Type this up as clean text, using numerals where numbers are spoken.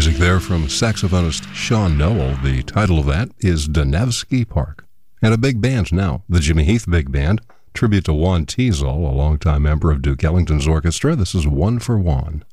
Music there from saxophonist Sean Noel. The title of that is Danevsky Park. And a big band now, the Jimmy Heath Big Band, tribute to Juan Teasel, a longtime member of Duke Ellington's orchestra. This is One for Juan.